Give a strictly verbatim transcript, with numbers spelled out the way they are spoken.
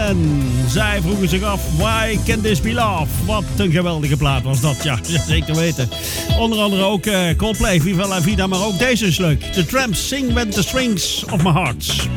En zij vroegen zich af, why can this be love? Wat een geweldige plaat was dat, ja, zeker weten. Onder andere ook uh, Coldplay, Viva la Vida, maar ook deze is leuk. The Tramps, Sing With The Strings of My Heart.